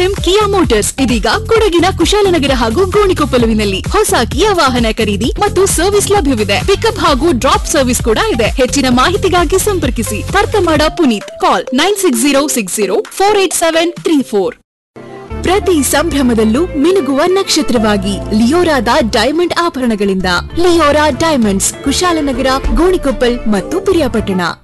ಕಿಯಾ motors ಇದೀಗ ಕೊಡಗಿನ ಕುಶಾಲನಗರ ಹಾಗೂ ಗೋಣಿಕೊಪ್ಪಲುವಿನಲ್ಲಿ ಹೊಸ ಕಿಯಾ ವಾಹನ ಖರೀದಿ ಮತ್ತು ಸರ್ವಿಸ್ ಲಭ್ಯವಿದೆ. ಪಿಕಪ್ ಹಾಗೂ ಡ್ರಾಪ್ ಸರ್ವಿಸ್ ಕೂಡ ಇದೆ. ಹೆಚ್ಚಿನ ಮಾಹಿತಿಗಾಗಿ ಸಂಪರ್ಕಿಸಿ ತರ್ಕಮಾಡ ಪುನೀತ್. ಕಾಲ್ 9606048734. ಪ್ರತಿ ಸಂಭ್ರಮದಲ್ಲೂ ಮಿನುಗುವ ನಕ್ಷತ್ರವಾಗಿ ಲಿಯೋರಾದ diamond ಆಭರಣಗಳಿಂದ. Leora diamonds, Kushalnagar, Gonikoppal ಮತ್ತು ಪಿರಿಯಾಪಟ್ಟಣ.